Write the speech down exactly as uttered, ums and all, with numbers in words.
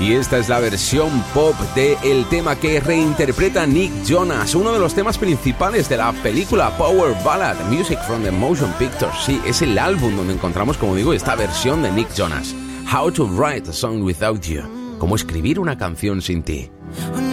Y esta es la versión pop del tema que reinterpreta Nick Jonas, uno de los temas principales de la película Power Ballad, Music from the Motion Pictures. Sí, es el álbum donde encontramos, como digo, esta versión de Nick Jonas. How to Write a Song Without You. Cómo escribir una canción sin ti.